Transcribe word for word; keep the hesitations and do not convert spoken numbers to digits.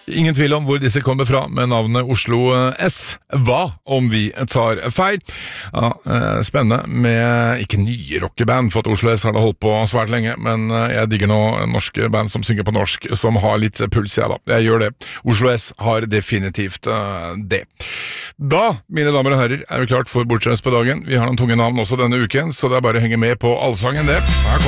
Ingen tvil om hvor disse kommer fra med navnet Oslo S. Hva om vi tar feil? Ja, spennende med ikke nye rockeband, for at Oslo S har det holdt på svært lenge, men jeg digger nå norske band som synger på norsk, som har litt puls, jeg da. Jeg gjør det. Oslo S har definitivt uh, det. Da, mine damer og herrer, er vi klart for bortreist på dagen. Vi har noen tunge navn også denne uken, så det er bare å henge med på allsangen det. Her kommer